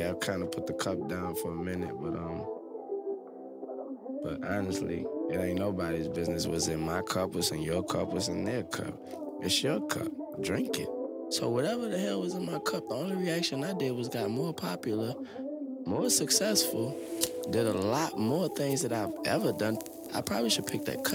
yeah, I kind of put the cup down for a minute, but honestly, it ain't nobody's business what's in my cup, what's in your cup, what's in their cup. It's your cup. Drink it. So whatever the hell was in my cup, the only reaction I did was got more popular, more successful, did a lot more things that I've ever done. I probably should pick that cup.